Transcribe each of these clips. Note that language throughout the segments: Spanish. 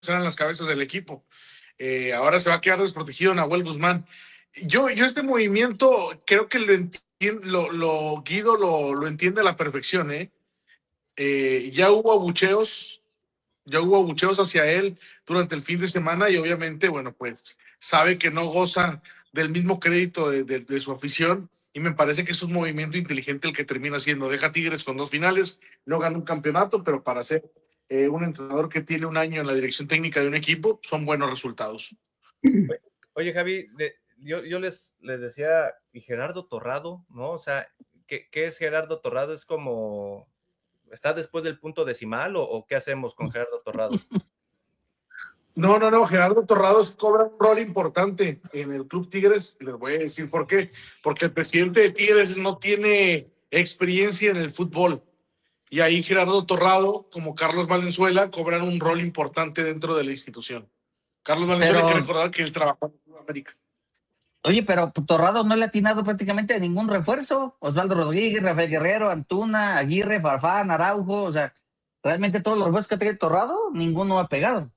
eran las cabezas del equipo. Ahora se va a quedar desprotegido Nahuel Guzmán. Yo este movimiento creo que Guido lo entiende a la perfección, ¿eh? Ya hubo abucheos hacia él durante el fin de semana y obviamente, bueno, pues sabe que no gozan del mismo crédito de su afición y me parece que es un movimiento inteligente el que termina haciendo. Deja a Tigres con 2 finales, no gana un campeonato, pero para ser un entrenador que tiene un año en la dirección técnica de un equipo, son buenos resultados. Oye, Javi, yo les decía, ¿y Gerardo Torrado? ¿No? O sea, ¿qué es Gerardo Torrado? ¿Es como, está después del punto decimal o qué hacemos con Gerardo Torrado? No, Gerardo Torrados cobra un rol importante en el Club Tigres. Les voy a decir por qué. Porque el presidente de Tigres no tiene experiencia en el fútbol. Y ahí Gerardo Torrado, como Carlos Valenzuela, cobran un rol importante dentro de la institución. Carlos Valenzuela, hay que recordar que él trabajó en Sudamérica. Oye, pero Torrado no le ha atinado prácticamente a ningún refuerzo. Osvaldo Rodríguez, Rafael Guerrero, Antuna, Aguirre, Farfán, Araujo. O sea, realmente todos los refuerzos que ha traído Torrado, ninguno ha pegado.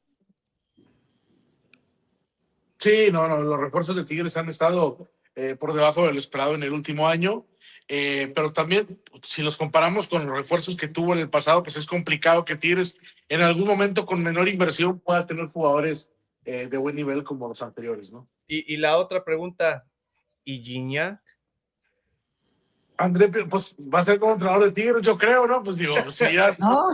Sí, no, los refuerzos de Tigres han estado por debajo de lo esperado en el último año, pero también si los comparamos con los refuerzos que tuvo en el pasado, pues es complicado que Tigres en algún momento con menor inversión pueda tener jugadores de buen nivel como los anteriores, ¿no? Y la otra pregunta, ¿y Gignac? André, pues va a ser como entrenador de Tigres, yo creo, ¿no? Pues digo, si ya...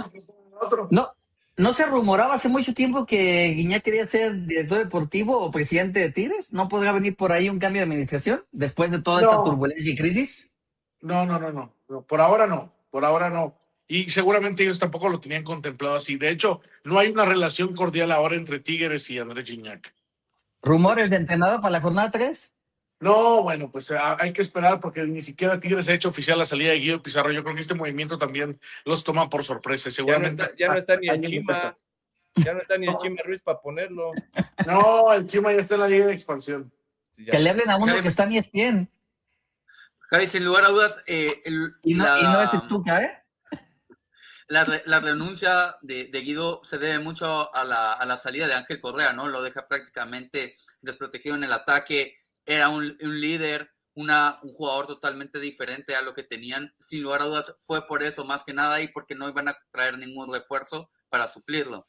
No se rumoraba hace mucho tiempo que Guiñac quería ser director deportivo o presidente de Tigres. ¿No podría venir por ahí un cambio de administración después de toda esta turbulencia y crisis? No, por ahora no. Y seguramente ellos tampoco lo tenían contemplado así. De hecho, no hay una relación cordial ahora entre Tigres y André Gignac. ¿Rumores de entrenador para la jornada 3? No, bueno, pues hay que esperar porque ni siquiera Tigres ha hecho oficial la salida de Guido Pizarro. Yo creo que este movimiento también los toma por sorpresa. Seguramente ya no está ni el Chima. Ya no está ni el Chima Ruiz para ponerlo. No, el Chima ya está en la Liga de Expansión. Sí, que le hablen a uno que está ni es 100. Javi, sin lugar a dudas, y no es Tuca, ¿eh? La renuncia de Guido se debe mucho a la salida de Ángel Correa, ¿no? Lo deja prácticamente desprotegido en el ataque. Era un líder, un jugador totalmente diferente a lo que tenían. Sin lugar a dudas, fue por eso más que nada y porque no iban a traer ningún refuerzo para suplirlo.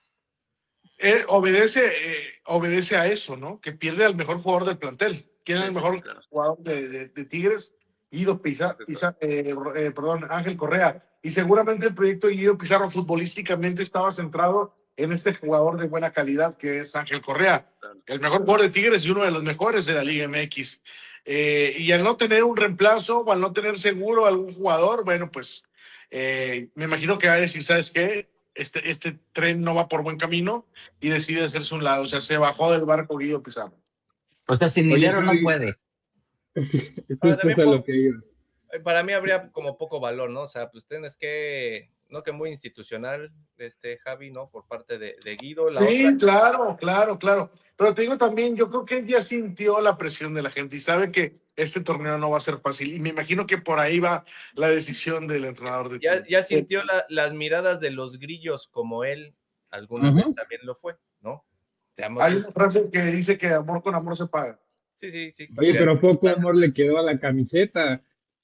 Obedece a eso, ¿no? Que pierde al mejor jugador del plantel. ¿Quién es el mejor jugador de Tigres? Guido Pizarro, Ángel Correa. Y seguramente el proyecto de Guido Pizarro futbolísticamente estaba centrado en este jugador de buena calidad que es Ángel Correa, el mejor jugador de Tigres y uno de los mejores de la Liga MX. Y al no tener un reemplazo o al no tener seguro algún jugador, bueno, pues me imagino que va a decir, ¿sabes qué? Este tren no va por buen camino y decide hacerse un lado. O sea, se bajó del barco Guido Pizarro. O sea, sin dinero no puede. Para mí habría como poco valor, ¿no? O sea, pues tienes que, no que muy institucional, Javi, ¿no? Por parte de Guido. Sí, claro. Pero te digo también, yo creo que él ya sintió la presión de la gente y sabe que este torneo no va a ser fácil. Y me imagino que por ahí va la decisión del entrenador de Tigres. Ya sintió las miradas de los grillos como él alguna vez también lo fue, ¿no? Hay una frase que dice que amor con amor se paga. Sí. Oye, pero poco amor le quedó a la camiseta.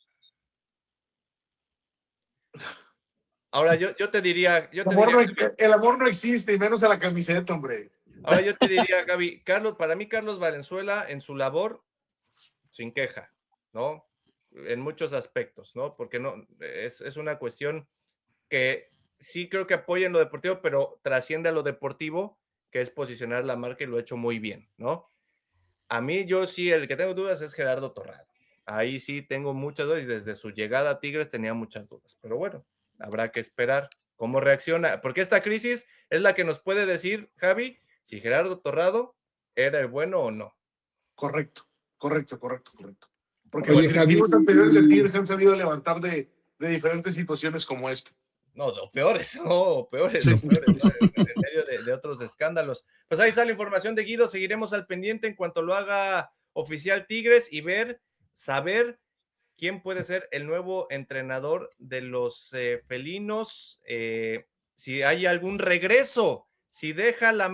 Ahora yo te diría... el amor no existe, y menos a la camiseta, hombre. Ahora yo te diría, Gaby, para mí Carlos Valenzuela en su labor, sin queja, ¿no? En muchos aspectos, ¿no? Porque no es una cuestión que sí creo que apoya en lo deportivo, pero trasciende a lo deportivo, que es posicionar la marca y lo ha hecho muy bien, ¿no? A mí yo sí, el que tengo dudas es Gerardo Torrado. Ahí sí tengo muchas dudas y desde su llegada a Tigres tenía muchas dudas. Pero bueno, habrá que esperar cómo reacciona, porque esta crisis es la que nos puede decir, Javi, si Gerardo Torrado era el bueno o no. Correcto. Porque los directivos anteriores de Tigres se han sabido levantar de diferentes situaciones como esta. No, peores, en medio de otros escándalos. Pues ahí está la información de Guido, seguiremos al pendiente en cuanto lo haga oficial Tigres y saber quién puede ser el nuevo entrenador de los felinos, si hay algún regreso, si deja la